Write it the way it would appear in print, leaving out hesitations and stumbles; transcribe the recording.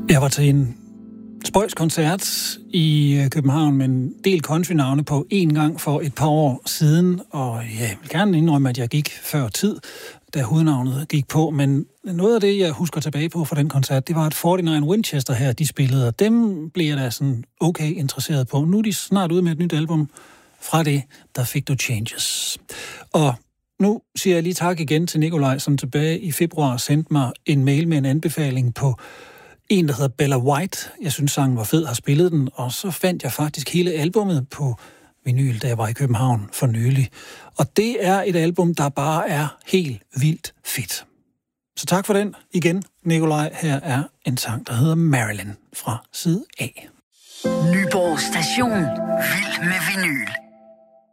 Jeg var til en spøjskoncert i København med en del countrynavne på en gang for et par år siden, og jeg vil gerne indrømme, at jeg gik før tid, da hovednavnet gik på, men noget af det, jeg husker tilbage på fra den koncert, det var, at 49 Winchester her, de spillede, og dem blev jeg da sådan okay interesseret på. Nu er de snart ude med et nyt album fra det, der fik du Changes. Og nu siger jeg lige tak igen til Nikolaj, som tilbage i februar sendte mig en mail med en anbefaling på en, der hedder Bella White. Jeg synes, sangen var fed, har spillet den, og så fandt jeg faktisk hele albummet på vinyl, da jeg var i København for nylig. Og det er et album, der bare er helt vildt fedt. Så tak for den igen, Nikolaj. Her er en sang, der hedder Marilyn fra side A. Nyborg Station. Vild med vinyl.